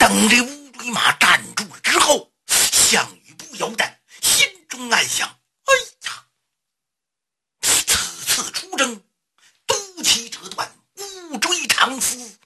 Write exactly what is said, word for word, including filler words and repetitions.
等这乌堆马站住了之后，项羽不由得心中暗想：哎呀，此次出征，都旗折断，乌追长嘶，